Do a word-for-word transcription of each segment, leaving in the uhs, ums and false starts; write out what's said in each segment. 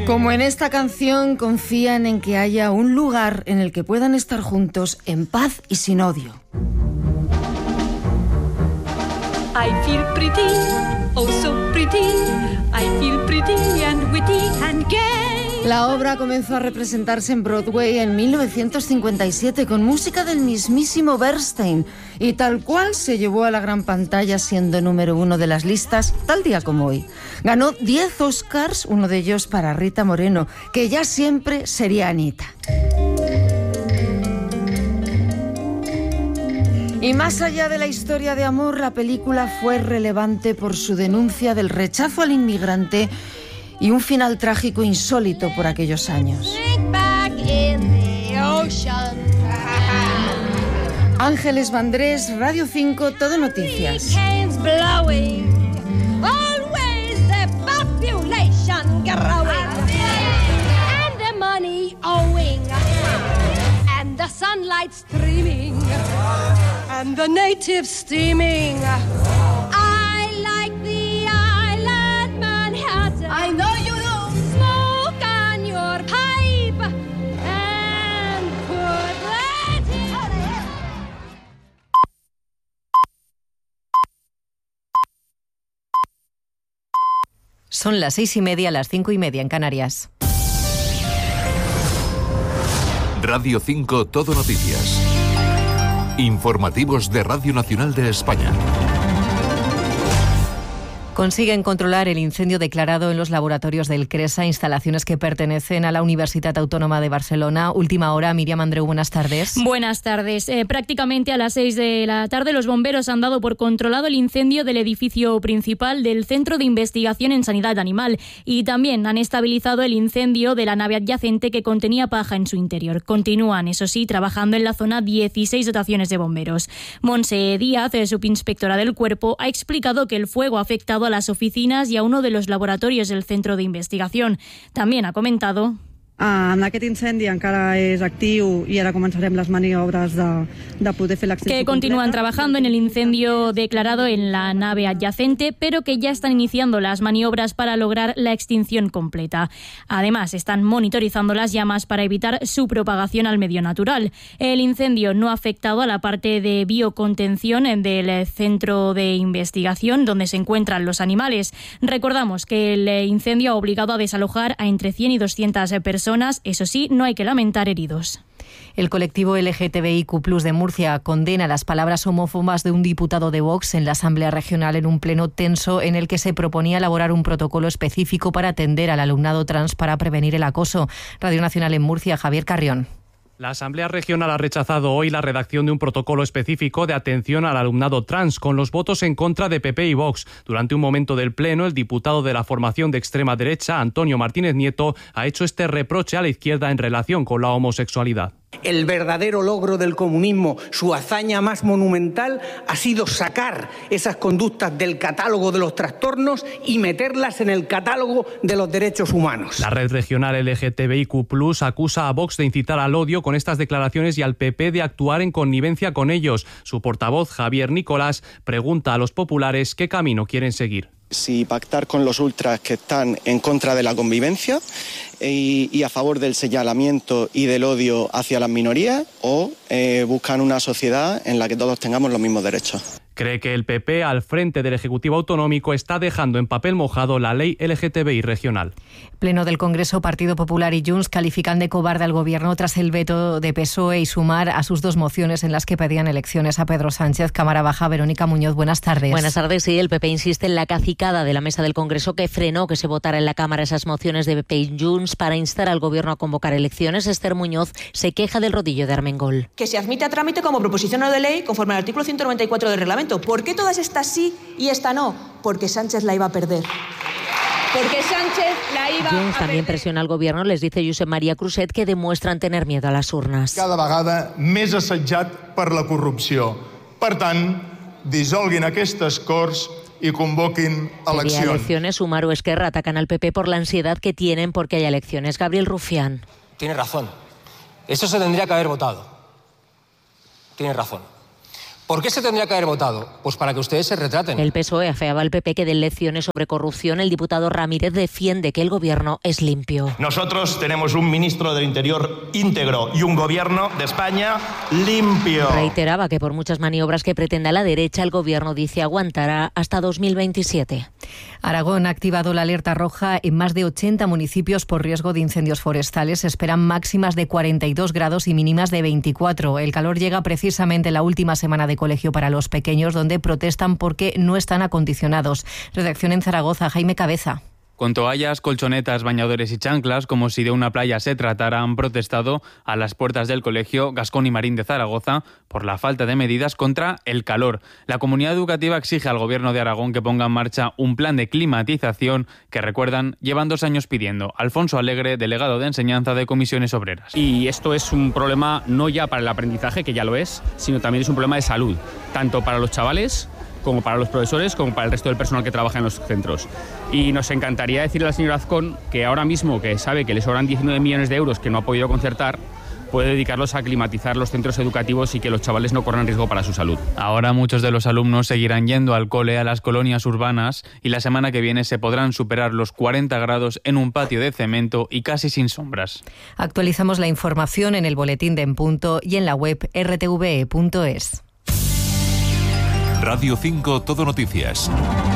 Como en esta canción, confían en que haya un lugar en el que puedan estar juntos en paz y sin odio. I feel pretty, oh so pretty, I feel pretty and witty and gay. La obra comenzó a representarse en Broadway en mil novecientos cincuenta y siete con música del mismísimo Bernstein y tal cual se llevó a la gran pantalla siendo número uno de las listas tal día como hoy. Ganó diez Oscars, uno de ellos para Rita Moreno, que ya siempre sería Anita. Y más allá de la historia de amor, la película fue relevante por su denuncia del rechazo al inmigrante y un final trágico insólito por aquellos años. Ángeles Vandrés, Radio cinco, Todo Noticias. The sunlight streaming and the natives steaming. I like the island Manhattan. I know you do. Smoke on your pipe and put that in. Son las seis y media, las cinco y media en Canarias. Radio cinco Todo Noticias. Informativos de Radio Nacional de España. Consiguen controlar el incendio declarado en los laboratorios del Cresa, instalaciones que pertenecen a la Universitat Autónoma de Barcelona. Última hora, Miriam Andreu, buenas tardes. Buenas tardes. Eh, prácticamente a las seis de la tarde los bomberos han dado por controlado el incendio del edificio principal del Centro de Investigación en Sanidad Animal y también han estabilizado el incendio de la nave adyacente que contenía paja en su interior. Continúan, eso sí, trabajando en la zona dieciséis dotaciones de bomberos. Montse Díaz, subinspectora del Cuerpo, ha explicado que el fuego ha afectado a las oficinas y a uno de los laboratorios del centro de investigación. También ha comentado... En aquest incendi encara és actiu i ara començarem les maniobres de, de poder fer l'extinció que continúan trabajando en el incendio declarado en la nave adyacente, pero que ya están iniciando las maniobras para lograr la extinción completa. Además, están monitorizando las llamas para evitar su propagación al medio natural. El incendio no ha afectado a la parte de biocontención del centro de investigación donde se encuentran los animales. Recordamos que el incendio ha obligado a desalojar a entre cien y doscientas personas. Eso sí, no hay que lamentar heridos. El colectivo L G T B I Q plus de Murcia condena las palabras homófobas de un diputado de Vox en la Asamblea Regional en un pleno tenso en el que se proponía elaborar un protocolo específico para atender al alumnado trans para prevenir el acoso. Radio Nacional en Murcia, Javier Carrión. La Asamblea Regional ha rechazado hoy la redacción de un protocolo específico de atención al alumnado trans, con los votos en contra de P P y Vox. Durante un momento del Pleno, el diputado de la formación de extrema derecha, Antonio Martínez Nieto, ha hecho este reproche a la izquierda en relación con la homosexualidad. El verdadero logro del comunismo, su hazaña más monumental, ha sido sacar esas conductas del catálogo de los trastornos y meterlas en el catálogo de los derechos humanos. La red regional L G T B I Q plus acusa a Vox de incitar al odio con estas declaraciones y al P P de actuar en connivencia con ellos. Su portavoz, Javier Nicolás, pregunta a los populares qué camino quieren seguir. Si pactar con los ultras que están en contra de la convivencia y, y a favor del señalamiento y del odio hacia las minorías, o eh, buscan una sociedad en la que todos tengamos los mismos derechos. Cree que el P P, al frente del Ejecutivo Autonómico, está dejando en papel mojado la ley L G T B I regional. Pleno del Congreso, Partido Popular y Junts califican de cobarde al Gobierno tras el veto de P S O E y Sumar a sus dos mociones en las que pedían elecciones a Pedro Sánchez. Cámara Baja, Verónica Muñoz, buenas tardes. Buenas tardes. Sí, el P P insiste en la cacicada de la mesa del Congreso que frenó que se votara en la Cámara esas mociones de P P y Junts para instar al Gobierno a convocar elecciones. Esther Muñoz se queja del rodillo de Armengol. Que se admite a trámite como proposición no de ley conforme al artículo ciento noventa y cuatro del reglamento. ¿Por qué todas estas sí y esta no? Porque Sánchez la iba a perder. Porque Sánchez la iba Junts a también perder. presiona al Gobierno, les dice Josep María Cruzet, que demuestran tener miedo a las urnas. Cada vegada més assetjat per la corrupció. Per tant, dissolguin aquestes Corts y convoquin eleccions. Sería elecciones, Sumar o Esquerra atacan al P P por la ansiedad que tienen porque haya elecciones. Gabriel Rufián. Tiene razón. Eso se tendría que haber votado. Tiene razón. ¿Por qué se tendría que haber votado? Pues para que ustedes se retraten. El P S O E afeaba al P P que den lecciones sobre corrupción. El diputado Ramírez defiende que el gobierno es limpio. Nosotros tenemos un ministro del Interior íntegro y un gobierno de España limpio. Reiteraba que por muchas maniobras que pretenda la derecha, el gobierno dice aguantará hasta dos mil veintisiete. Aragón ha activado la alerta roja en más de ochenta municipios por riesgo de incendios forestales. Se esperan máximas de cuarenta y dos grados y mínimas de veinticuatro. El calor llega precisamente en la última semana de colegio para los pequeños, donde protestan porque no están acondicionados. Redacción en Zaragoza, Jaime Cabeza. Con toallas, colchonetas, bañadores y chanclas, como si de una playa se tratara, han protestado a las puertas del colegio Gascón y Marín de Zaragoza por la falta de medidas contra el calor. La comunidad educativa exige al Gobierno de Aragón que ponga en marcha un plan de climatización que, recuerdan, llevan dos años pidiendo. Alfonso Alegre, delegado de enseñanza de Comisiones Obreras. Y esto es un problema no ya para el aprendizaje, que ya lo es, sino también es un problema de salud, tanto para los chavales como para los profesores, como para el resto del personal que trabaja en los centros. Y nos encantaría decirle al señor Azcón que ahora mismo, que sabe que le sobran diecinueve millones de euros que no ha podido concertar, puede dedicarlos a climatizar los centros educativos y que los chavales no corran riesgo para su salud. Ahora muchos de los alumnos seguirán yendo al cole a las colonias urbanas y la semana que viene se podrán superar los cuarenta grados en un patio de cemento y casi sin sombras. Actualizamos la información en el boletín de En Punto y en la web erre te ve e punto es. Radio cinco Todo Noticias.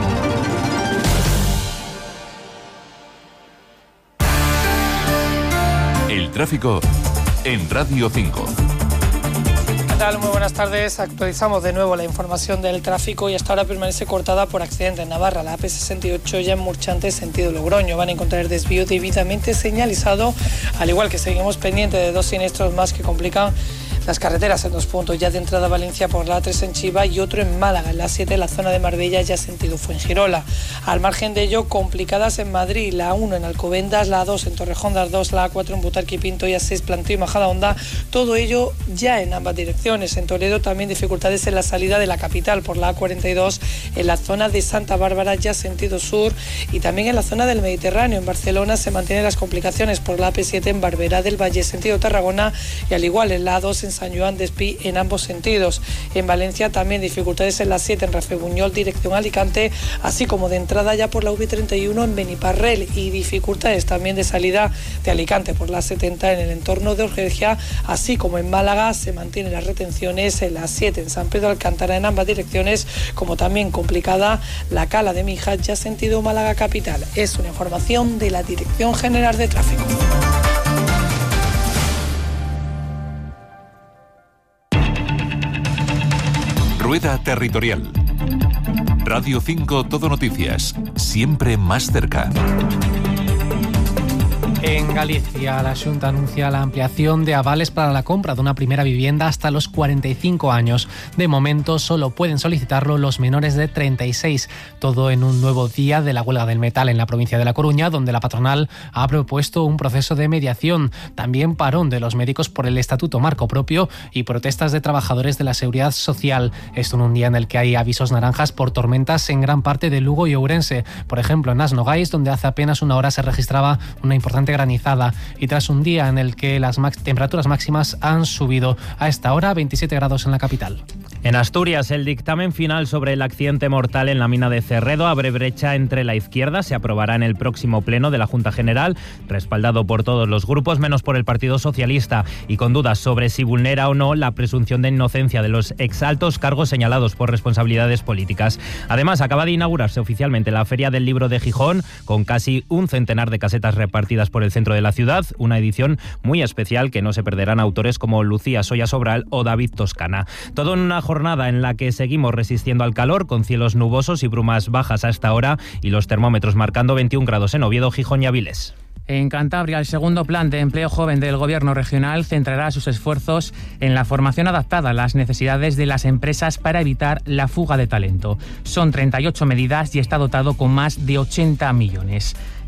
El tráfico en Radio cinco. ¿Qué tal? Muy buenas tardes. Actualizamos de nuevo la información del tráfico y hasta ahora permanece cortada por accidente en Navarra. La A P sesenta y ocho ya en Murchante, sentido Logroño. Van a encontrar el desvío debidamente señalizado, al igual que seguimos pendientes de dos siniestros más que complican las carreteras en dos puntos, ya de entrada a Valencia por la A tres en Chiva y otro en Málaga, en la A siete en la zona de Marbella, ya sentido Fuengirola. Al margen de ello, complicadas en Madrid, la A uno en Alcobendas, la A dos en Torrejón de Ardoz, la A cuatro en Butarque y Pinto y A seis Plantío y Majadahonda, todo ello ya en ambas direcciones. En Toledo también dificultades en la salida de la capital por la A cuarenta y dos, en la zona de Santa Bárbara, ya sentido sur, y también en la zona del Mediterráneo. En Barcelona se mantienen las complicaciones por la A P siete en Barberá del Valle, sentido Tarragona, y al igual en la A dos en San Joan de Espí en ambos sentidos. En Valencia también dificultades en la siete en Rafelbuñol dirección Alicante, así como de entrada ya por la V treinta y uno en Beniparrel, y dificultades también de salida de Alicante por la setenta en el entorno de Orgegia, así como en Málaga se mantienen las retenciones en la siete en San Pedro Alcántara en ambas direcciones, como también complicada la Cala de Mijas ya sentido Málaga capital. Es una información de la Dirección General de Tráfico. Rueda Territorial. Radio cinco Todo Noticias. Siempre más cerca. En Galicia, la Xunta anuncia la ampliación de avales para la compra de una primera vivienda hasta los cuarenta y cinco años. De momento, solo pueden solicitarlo los menores de treinta y seis. Todo en un nuevo día de la huelga del metal en la provincia de La Coruña, donde la patronal ha propuesto un proceso de mediación. También parón de los médicos por el Estatuto Marco Propio y protestas de trabajadores de la Seguridad Social. Esto en un día en el que hay avisos naranjas por tormentas en gran parte de Lugo y Ourense. Por ejemplo, en Asnogais, donde hace apenas una hora se registraba una importante granizada, y tras un día en el que las max- temperaturas máximas han subido a esta hora veintisiete grados en la capital. En Asturias, el dictamen final sobre el accidente mortal en la mina de Cerredo abre brecha entre la izquierda. Se aprobará en el próximo pleno de la Junta General, respaldado por todos los grupos, menos por el Partido Socialista, y con dudas sobre si vulnera o no la presunción de inocencia de los exaltos cargos señalados por responsabilidades políticas. Además, acaba de inaugurarse oficialmente la Feria del Libro de Gijón, con casi un centenar de casetas repartidas por el centro de la ciudad, una edición muy especial que no se perderán autores como Lucía Soya Sobral o David Toscana. Todo en una jornada en la que seguimos resistiendo al calor, con cielos nubosos y brumas bajas a esta hora y los termómetros marcando veintiún grados en Oviedo, Gijón y Avilés. En Cantabria, el segundo plan de empleo joven del Gobierno regional centrará sus esfuerzos en la formación adaptada a las necesidades de las empresas para evitar la fuga de talento. Son treinta y ocho medidas y está dotado con más de ochenta millones.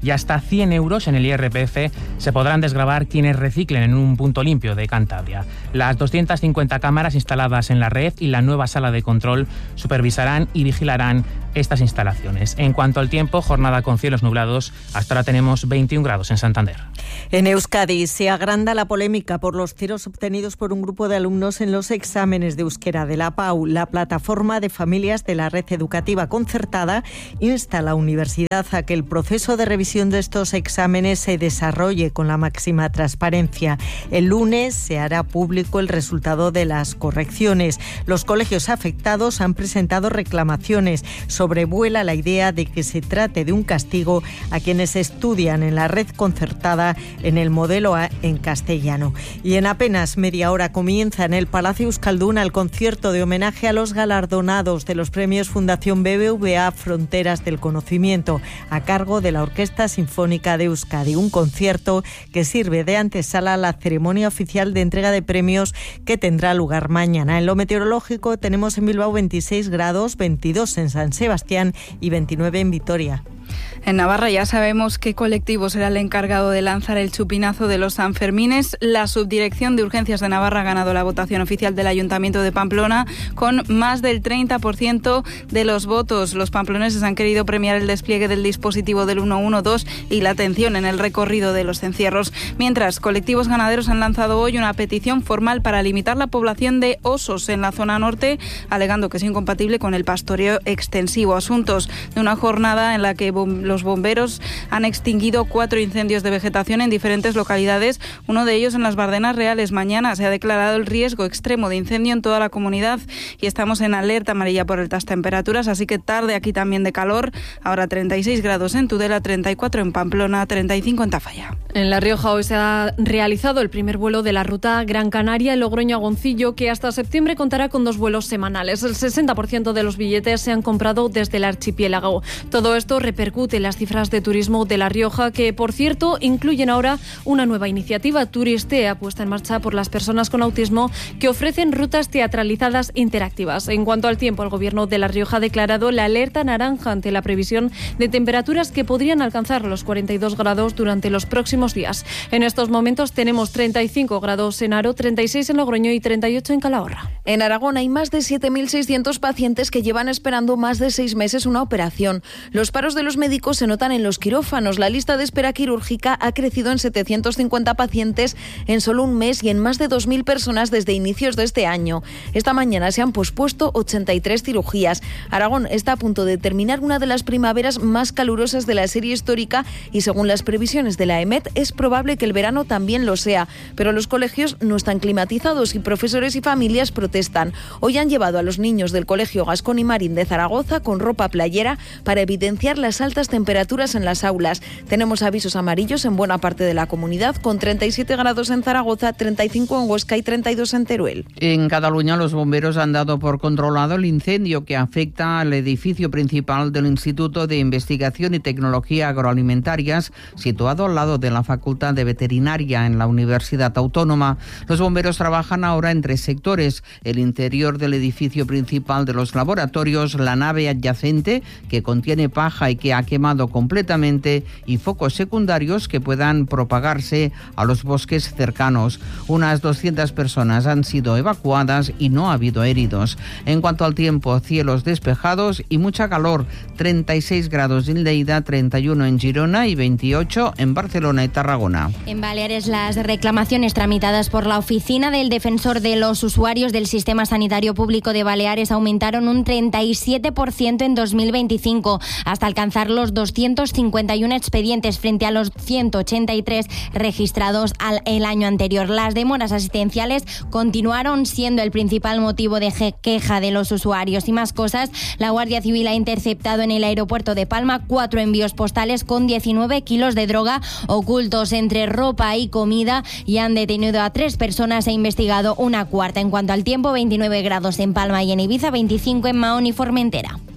y hasta cien euros en el I R P F se podrán desgravar quienes reciclen en un punto limpio de Cantabria. Las doscientas cincuenta cámaras instaladas en la red y la nueva sala de control supervisarán y vigilarán estas instalaciones. En cuanto al tiempo, jornada con cielos nublados. Hasta ahora tenemos veintiún grados en Santander. En Euskadi se agranda la polémica por los ceros obtenidos por un grupo de alumnos en los exámenes de euskera de la P A U. La plataforma de familias de la red educativa concertada insta a la universidad a que el proceso de revisión de estos exámenes se desarrolle con la máxima transparencia. El lunes se hará público el resultado de las correcciones. Los colegios afectados han presentado reclamaciones. Sobrevuela la idea de que se trate de un castigo a quienes estudian en la red concertada en el modelo A en castellano. Y en apenas media hora comienza en el Palacio Euskalduna el concierto de homenaje a los galardonados de los premios Fundación B B V A Fronteras del Conocimiento, a cargo de la Orquesta Sinfónica de Euskadi. Un concierto que sirve de antesala a la ceremonia oficial de entrega de premios que tendrá lugar mañana. En lo meteorológico tenemos en Bilbao veintiséis grados, veintidós en San Sebastián y veintinueve en Vitoria. En Navarra ya sabemos qué colectivo será el encargado de lanzar el chupinazo de los Sanfermines. La Subdirección de Urgencias de Navarra ha ganado la votación oficial del Ayuntamiento de Pamplona con más del treinta por ciento de los votos. Los pamploneses han querido premiar el despliegue del dispositivo del uno uno dos y la atención en el recorrido de los encierros. Mientras, colectivos ganaderos han lanzado hoy una petición formal para limitar la población de osos en la zona norte, alegando que es incompatible con el pastoreo extensivo. Asuntos de una jornada en la que los bomberos han extinguido cuatro incendios de vegetación en diferentes localidades, uno de ellos en las Bardenas Reales. Mañana se ha declarado el riesgo extremo de incendio en toda la comunidad y estamos en alerta amarilla por altas temperaturas, así que tarde aquí también de calor. Ahora treinta y seis grados en Tudela, treinta y cuatro en Pamplona, treinta y cinco en Tafalla. En La Rioja hoy se ha realizado el primer vuelo de la ruta Gran Canaria, Logroño a Goncillo, que hasta septiembre contará con dos vuelos semanales. El sesenta por ciento de los billetes se han comprado desde el archipiélago. Todo esto repercute en las cifras de turismo de La Rioja, que, por cierto, incluyen ahora una nueva iniciativa, Turistea, puesta en marcha por las personas con autismo, que ofrecen rutas teatralizadas interactivas. En cuanto al tiempo, el Gobierno de La Rioja ha declarado la alerta naranja ante la previsión de temperaturas que podrían alcanzar los cuarenta y dos grados durante los próximos días. En estos momentos tenemos treinta y cinco grados en Aro, treinta y seis en Logroño y treinta y ocho en Calahorra. En Aragón hay más de siete mil seiscientos pacientes que llevan esperando más de seis meses una operación. Los paros de los médicos se notan en los quirófanos. La lista de espera quirúrgica ha crecido en setecientos cincuenta pacientes en solo un mes y en más de dos mil personas desde inicios de este año. Esta mañana se han pospuesto ochenta y tres cirugías. Aragón está a punto de terminar una de las primaveras más calurosas de la serie histórica y, según las previsiones de la EMET, es probable que el verano también lo sea. Pero los colegios no están climatizados y profesores y familias protestan. Hoy han llevado a los niños del Colegio Gascón y Marín de Zaragoza con ropa playera para evidenciar las altas temperaturas en las aulas. Tenemos avisos amarillos en buena parte de la comunidad, con treinta y siete grados en Zaragoza, treinta y cinco en Huesca y treinta y dos en Teruel. En Cataluña, los bomberos han dado por controlado el incendio que afecta al edificio principal del Instituto de Investigación y Tecnología Agroalimentarias, situado al lado de la Facultad de Veterinaria en la Universidad Autónoma. Los bomberos trabajan ahora en tres sectores: el interior del edificio principal de los laboratorios, la nave adyacente, que contiene paja y que ha quemado completamente, y focos secundarios que puedan propagarse a los bosques cercanos. Unas doscientas personas han sido evacuadas y no ha habido heridos. En cuanto al tiempo, cielos despejados y mucha calor, treinta y seis grados en Lleida, treinta y uno en Girona y veintiocho en Barcelona y Tarragona. En Baleares, las reclamaciones tramitadas por la Oficina del Defensor de los Usuarios del Sistema Sanitario Público de Baleares aumentaron un treinta y siete por ciento en dos mil veinticinco, hasta alcanzar los doscientos cincuenta y uno expedientes frente a los ciento ochenta y tres registrados al, el año anterior. Las demoras asistenciales continuaron siendo el principal motivo de queja de los usuarios. Y más cosas, la Guardia Civil ha interceptado en el aeropuerto de Palma cuatro envíos postales con diecinueve kilos de droga ocultos entre ropa y comida, y han detenido a tres personas e investigado una cuarta. En cuanto al tiempo, veintinueve grados en Palma y en Ibiza, veinticinco en Mahón y Formentera.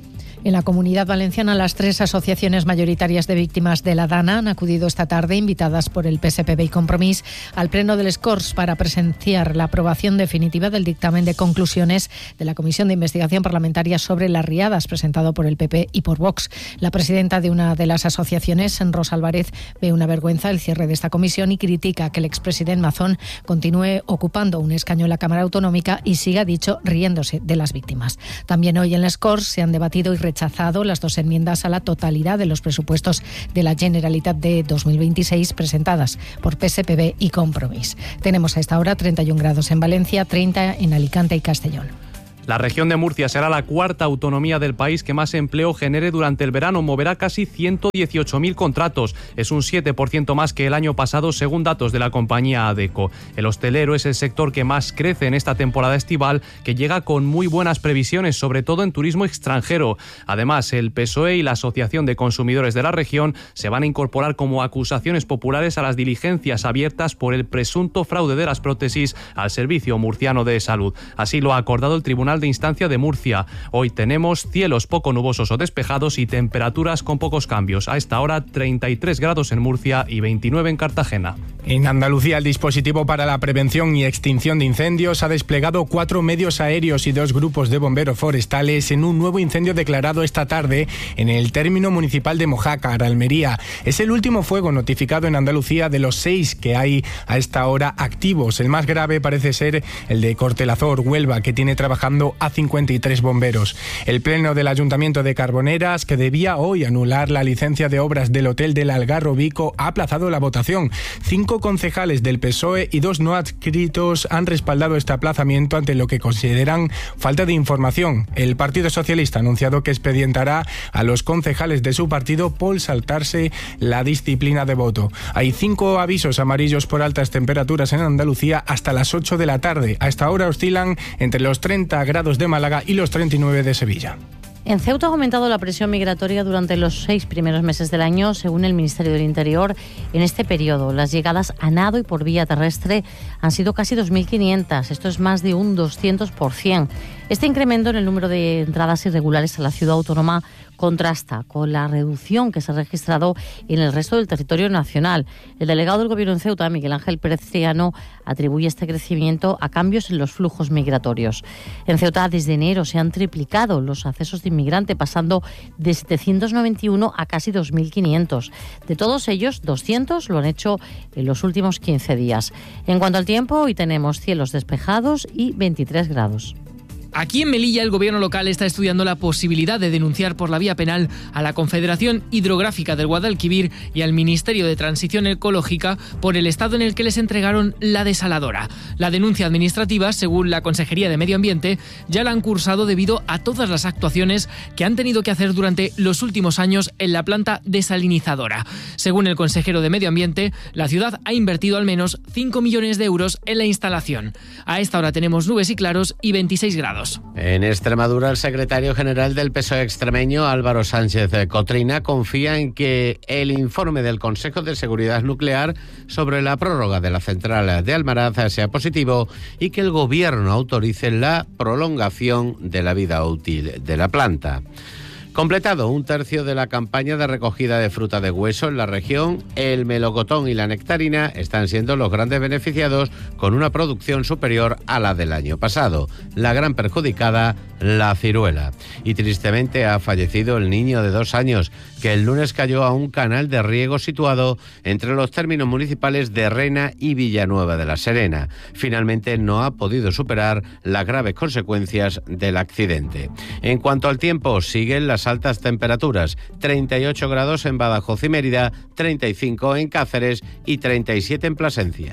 En la Comunidad Valenciana, las tres asociaciones mayoritarias de víctimas de la Dana han acudido esta tarde, invitadas por el P S P B y Compromís, al Pleno del Escors para presenciar la aprobación definitiva del dictamen de conclusiones de la Comisión de Investigación Parlamentaria sobre las riadas, presentado por el P P y por Vox. La presidenta de una de las asociaciones, Rosa Álvarez, ve una vergüenza el cierre de esta comisión y critica que el expresidente Mazón continúe ocupando un escaño en la Cámara Autonómica y siga, dicho, riéndose de las víctimas. También hoy en les Corts se han debatido y rechazado las dos enmiendas a la totalidad de los presupuestos de la Generalitat de dos mil veintiséis presentadas por P S P B y Compromís. Tenemos a esta hora treinta y un grados en Valencia, treinta en Alicante y Castellón. La región de Murcia será la cuarta autonomía del país que más empleo genere durante el verano. Moverá casi ciento dieciocho mil contratos. Es un siete por ciento más que el año pasado, según datos de la compañía Adecco. El hostelero es el sector que más crece en esta temporada estival, que llega con muy buenas previsiones, sobre todo en turismo extranjero. Además, el P S O E y la Asociación de Consumidores de la región se van a incorporar como acusaciones populares a las diligencias abiertas por el presunto fraude de las prótesis al Servicio Murciano de Salud. Así lo ha acordado el Tribunal de Instancia de Murcia. Hoy tenemos cielos poco nubosos o despejados y temperaturas con pocos cambios. A esta hora treinta y tres grados en Murcia y veintinueve en Cartagena. En Andalucía, el dispositivo para la prevención y extinción de incendios ha desplegado cuatro medios aéreos y dos grupos de bomberos forestales en un nuevo incendio declarado esta tarde en el término municipal de Mojácar, Almería. Es el último fuego notificado en Andalucía de los seis que hay a esta hora activos. El más grave parece ser el de Cortelazor, Huelva, que tiene trabajando a cincuenta y tres bomberos. El Pleno del Ayuntamiento de Carboneras, que debía hoy anular la licencia de obras del Hotel del Algarrobico, ha aplazado la votación. Cinco concejales del P S O E y dos no adscritos han respaldado este aplazamiento ante lo que consideran falta de información. El Partido Socialista ha anunciado que expedientará a los concejales de su partido por saltarse la disciplina de voto. Hay cinco avisos amarillos por altas temperaturas en Andalucía hasta las ocho de la tarde. A esta hora oscilan entre los treinta grados de Málaga y los treinta y nueve de Sevilla. En Ceuta ha aumentado la presión migratoria durante los seis primeros meses del año, según el Ministerio del Interior. En este periodo, las llegadas a nado y por vía terrestre han sido casi dos mil quinientas. Esto es más de un doscientos por ciento. Este incremento en el número de entradas irregulares a la ciudad autónoma contrasta con la reducción que se ha registrado en el resto del territorio nacional. El delegado del Gobierno en Ceuta, Miguel Ángel Pérez Triano, atribuye este crecimiento a cambios en los flujos migratorios. En Ceuta, desde enero, se han triplicado los accesos de inmigrante, pasando de setecientos noventa y uno a casi dos mil quinientos. De todos ellos, doscientos lo han hecho en los últimos quince días. En cuanto al tiempo, hoy tenemos cielos despejados y veintitrés grados. Aquí en Melilla, el gobierno local está estudiando la posibilidad de denunciar por la vía penal a la Confederación Hidrográfica del Guadalquivir y al Ministerio de Transición Ecológica por el estado en el que les entregaron la desaladora. La denuncia administrativa, según la Consejería de Medio Ambiente, ya la han cursado debido a todas las actuaciones que han tenido que hacer durante los últimos años en la planta desalinizadora. Según el consejero de Medio Ambiente, la ciudad ha invertido al menos cinco millones de euros en la instalación. A esta hora tenemos nubes y claros y veintiséis grados. En Extremadura, el secretario general del P S O E extremeño, Álvaro Sánchez Cotrina, confía en que el informe del Consejo de Seguridad Nuclear sobre la prórroga de la central de Almaraz sea positivo y que el gobierno autorice la prolongación de la vida útil de la planta. Completado un tercio de la campaña de recogida de fruta de hueso en la región, el melocotón y la nectarina están siendo los grandes beneficiados, con una producción superior a la del año pasado. La gran perjudicada, la ciruela. Y tristemente ha fallecido el niño de dos años, que el lunes cayó a un canal de riego situado entre los términos municipales de Rena y Villanueva de la Serena. Finalmente no ha podido superar las graves consecuencias del accidente. En cuanto al tiempo, siguen las altas temperaturas, treinta y ocho grados en Badajoz y Mérida, treinta y cinco en Cáceres y treinta y siete en Plasencia.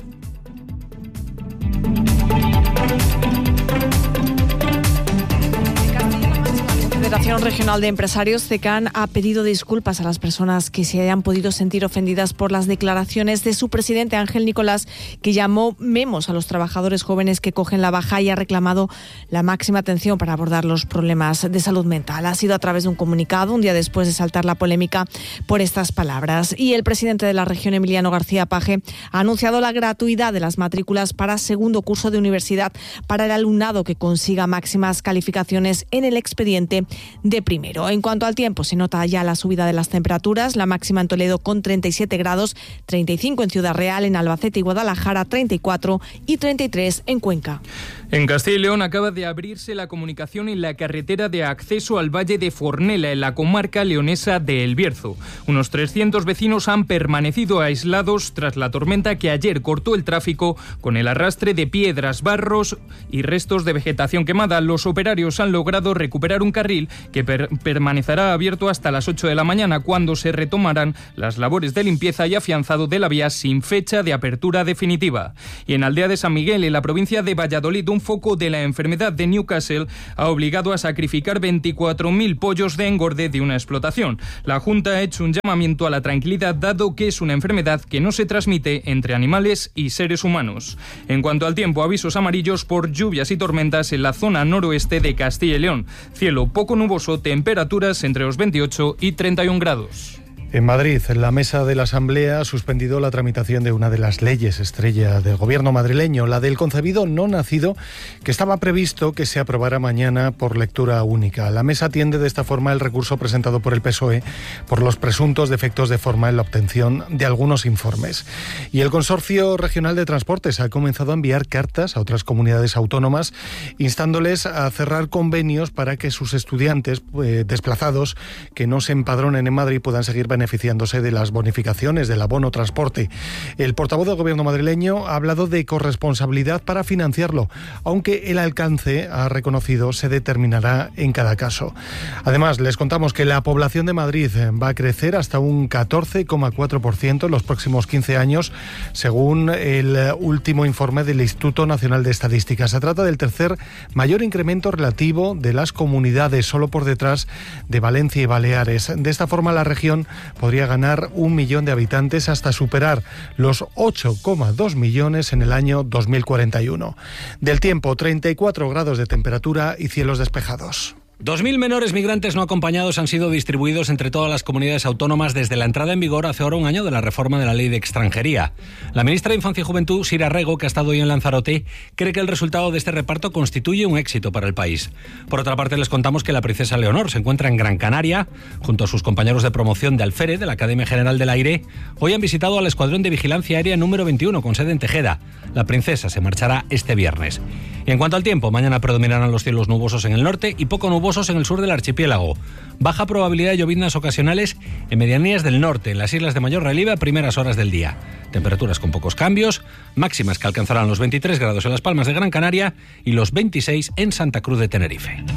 La Federación Regional de Empresarios, CECAN, ha pedido disculpas a las personas que se hayan podido sentir ofendidas por las declaraciones de su presidente Ángel Nicolás, que llamó memos a los trabajadores jóvenes que cogen la baja y ha reclamado la máxima atención para abordar los problemas de salud mental. Ha sido a través de un comunicado, un día después de saltar la polémica por estas palabras. Y el presidente de la región, Emiliano García Paje, ha anunciado la gratuidad de las matrículas para segundo curso de universidad para el alumnado que consiga máximas calificaciones en el expediente de primero. En cuanto al tiempo, se nota ya la subida de las temperaturas, la máxima en Toledo con treinta y siete grados, treinta y cinco en Ciudad Real, en Albacete y Guadalajara treinta y cuatro y treinta y tres en Cuenca. En Castilla y León acaba de abrirse la comunicación en la carretera de acceso al Valle de Fornela, en la comarca leonesa de El Bierzo. Unos trescientos vecinos han permanecido aislados tras la tormenta que ayer cortó el tráfico con el arrastre de piedras, barros y restos de vegetación quemada. Los operarios han logrado recuperar un carril que per- permanecerá abierto hasta las ocho de la mañana, cuando se retomarán las labores de limpieza y afianzado de la vía sin fecha de apertura definitiva. Y en Aldea de San Miguel, en la provincia de Valladolid, un foco de la enfermedad de Newcastle ha obligado a sacrificar veinticuatro mil pollos de engorde de una explotación. La Junta ha hecho un llamamiento a la tranquilidad, dado que es una enfermedad que no se transmite entre animales y seres humanos. En cuanto al tiempo, avisos amarillos por lluvias y tormentas en la zona noroeste de Castilla y León. Cielo poco nuboso, temperaturas entre los veintiocho y treinta y un grados. En Madrid, la mesa de la Asamblea ha suspendido la tramitación de una de las leyes estrella del gobierno madrileño, la del concebido no nacido, que estaba previsto que se aprobara mañana por lectura única. La mesa atiende de esta forma el recurso presentado por el P S O E por los presuntos defectos de forma en la obtención de algunos informes. Y el Consorcio Regional de Transportes ha comenzado a enviar cartas a otras comunidades autónomas instándoles a cerrar convenios para que sus estudiantes eh, desplazados que no se empadronen en Madrid puedan seguir beneficiándose de las bonificaciones del abono transporte. El portavoz del gobierno madrileño ha hablado de corresponsabilidad para financiarlo, aunque el alcance, ha reconocido, se determinará en cada caso. Además, les contamos que la población de Madrid va a crecer hasta un catorce coma cuatro por ciento en los próximos quince años, según el último informe del Instituto Nacional de Estadística. Se trata del tercer mayor incremento relativo de las comunidades, solo por detrás de Valencia y Baleares. De esta forma, la región podría ganar un millón de habitantes hasta superar los ocho coma dos millones en el año dos mil cuarenta y uno. Del tiempo, treinta y cuatro grados de temperatura y cielos despejados. dos mil menores migrantes no acompañados han sido distribuidos entre todas las comunidades autónomas desde la entrada en vigor hace ahora un año de la reforma de la Ley de Extranjería. La ministra de Infancia y Juventud, Sira Rego, que ha estado hoy en Lanzarote, cree que el resultado de este reparto constituye un éxito para el país. Por otra parte, les contamos que la princesa Leonor se encuentra en Gran Canaria, junto a sus compañeros de promoción de Alfere, de la Academia General del Aire. Hoy han visitado al Escuadrón de Vigilancia Aérea número veintiuno, con sede en Tejeda. La princesa se marchará este viernes. Y en cuanto al tiempo, mañana predominarán los cielos nubosos en el norte y poco nubosos en el sur del archipiélago. Baja probabilidad de lloviznas ocasionales en medianías del norte, en las islas de mayor relieve a primeras horas del día. Temperaturas con pocos cambios, máximas que alcanzarán los veintitrés grados en Las Palmas de Gran Canaria y los veintiséis en Santa Cruz de Tenerife.